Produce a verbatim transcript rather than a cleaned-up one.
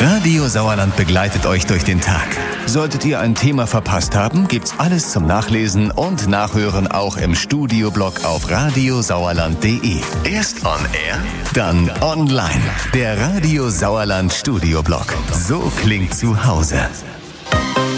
Radio Sauerland begleitet euch durch den Tag. Solltet ihr ein Thema verpasst haben, gibt's alles zum Nachlesen und Nachhören auch im Studioblog auf radiosauerland punkt de. Erst on air, dann online. Der Radio Sauerland Studioblog. So klingt zu Hause.